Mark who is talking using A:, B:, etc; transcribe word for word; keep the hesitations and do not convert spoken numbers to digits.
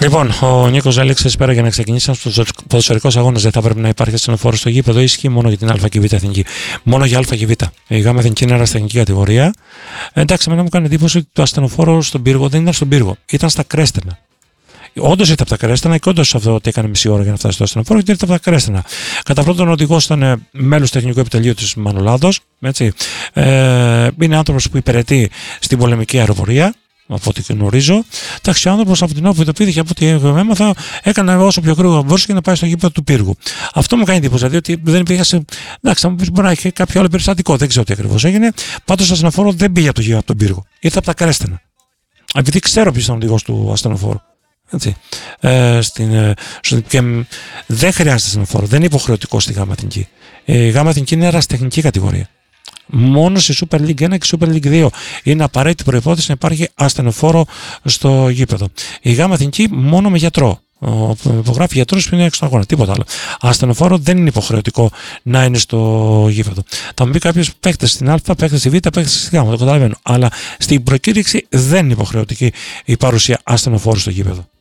A: Λοιπόν, ο Νίκος έλεξε πέρα για να ξεκινήσει στου ποδοσφαιρικού αγώνε. Δεν θα πρέπει να υπάρχει ασθενοφόρο στο γήπεδο. Ισχύει μόνο για την Α και Β εθνική. Μόνο για Α και Β. Η Γ εθνική είναι αεραστεχνική κατηγορία. Εντάξει, εμένα μου κάνει εντύπωση ότι το ασθενοφόρο στον πύργο δεν ήταν στον πύργο. Ήταν στα κρέστενα. Όντως ήρθε από τα κρέστενα και όντως αυτό ότι έκανε μισή ώρα για να φτάσει στο ασθενοφόρο, γιατί ήρθε από τα κρέστενα. Κατά πρώτον, ο οδηγός ήταν μέλος τεχνικού επιτελείου της Μανολάδος. Έτσι. Ε, είναι άνθρωπος που υπηρετεί στην πολεμική αεροπορία, από ό,τι γνωρίζω. Εντάξει, ο άνθρωπος από την όπου το πήδηχε, από ό,τι έμαθα, έκανε όσο πιο γρήγορα μπορούσε και να πάει στο γήπεδο του πύργου. Αυτό μου κάνει εντύπωση, δηλαδή ότι δεν πήγε σε. Εντάξει, θα μου πει μπορεί να έχει κάποιο άλλο περιστατικό, δεν ξέρω τι ακριβώς έγινε. Πάντως, το ασθενοφόρο δεν πήγε από το γήπεδο από τον πύργο. Ήρθε από τα κρέστενα. Επειδή ξέρω ποιος ήταν ο οδηγός του ασθενοφόρου. Έτσι. Ε, στην, ε, στο, και δεν χρειάζεται ασθενοφόρο, δεν είναι υποχρεωτικό στη Γ εθνική. Η Γ εθνική είναι αεραστεχνική κατηγορία. Μόνο στη Super League ένα και Super League δύο είναι απαραίτητη προϋπόθεση να υπάρχει ασθενοφόρο στο γήπεδο. Η Γ εθνική μόνο με γιατρό. Ο υπογράφει γιατρός που είναι έξω στον αγώνα, τίποτα άλλο. Ασθενοφόρο δεν είναι υποχρεωτικό να είναι στο γήπεδο. Θα μου πει κάποιος παίκτες στην Α, παίκτες στη Β, παίκτες στη Γ, το καταλαβαίνω. Αλλά στην προκήρυξη δεν είναι υποχρεωτική η παρουσία ασθενοφόρου στο γήπεδο.